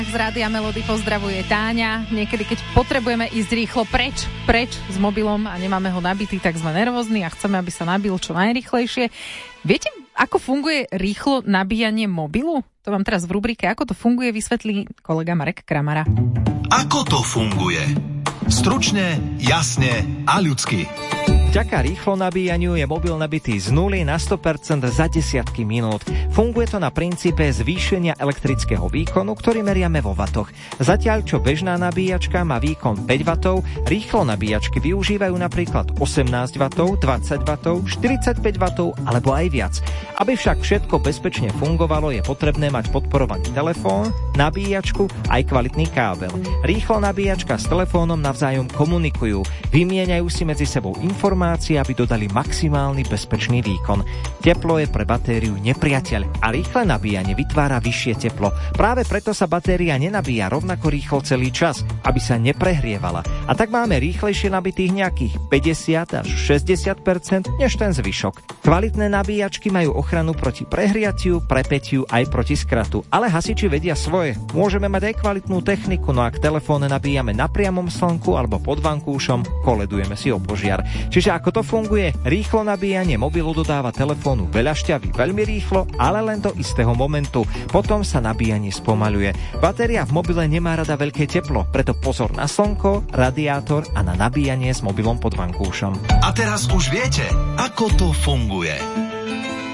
Z Rádia Melody pozdravuje Táňa. Niekedy, keď potrebujeme ísť rýchlo preč s mobilom a nemáme ho nabitý, tak sme nervózni a chceme, aby sa nabil čo najrýchlejšie. Viete, ako funguje rýchlo nabíjanie mobilu? To vám teraz v rubrike Ako to funguje vysvetlí kolega Marek Kramara. Ako to funguje? Stručne, jasne a ľudsky. Vďaka rýchlo nabíjaniu je mobil nabitý z 0 na 100% za desiatky minút. Funguje to na princípe zvýšenia elektrického výkonu, ktorý meriame vo vatoch. Zatiaľ, čo bežná nabíjačka má výkon 5 W, rýchlo nabíjačky využívajú napríklad 18 W, 20 W, 45 W alebo aj viac. Aby však všetko bezpečne fungovalo, je potrebné mať podporovaný telefón, nabíjačku aj kvalitný kábel. Rýchlo nabíjačka s telefónom navzájom komunikujú, vymieňajú si medzi sebou informácie, aby dodali maximálny bezpečný výkon. Teplo je pre batériu nepriateľ a rýchle nabíjanie vytvára vyššie teplo. Práve preto sa batéria nenabíja rovnako rýchlo celý čas, aby sa neprehrievala. A tak máme rýchlejšie nabitých nejakých 50 až 60% než ten zvyšok. Kvalitné nabíjačky majú ochranu proti prehriatiu, prepätiu aj proti skratu. Ale hasiči vedia svoje. Môžeme mať aj kvalitnú techniku, no ak telefón nabíjame na priamom slnku alebo pod vankúšom, koledujeme si o požiar. Čiže ako to funguje? Rýchlo nabíjanie mobilu dodáva telefónu veľa šťavy veľmi rýchlo, ale len do istého momentu. Potom sa nabíjanie spomaľuje. Batéria v mobile nemá rada veľké teplo, preto pozor na slnko, radiátor a na nabíjanie s mobilom pod vankúšom. A teraz už viete, ako to funguje.